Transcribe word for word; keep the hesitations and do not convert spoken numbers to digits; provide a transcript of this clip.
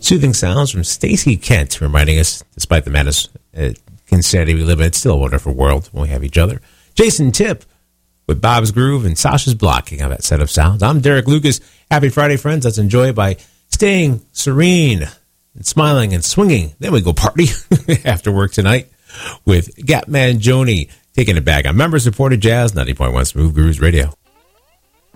Soothing sounds from Stacey Kent, reminding us, despite the madness uh, insanity we live in, it's still a wonderful world when we have each other. Jason Tipp with Bob's Groove and Sasha's Blocking on that set of sounds. I'm Derek Lucas. Happy Friday, friends. Let's enjoy it by staying serene and smiling and swinging. Then we go party after work tonight with Gatman Joni taking it back on member-supported Jazz ninety point one Smooth Grooves Radio.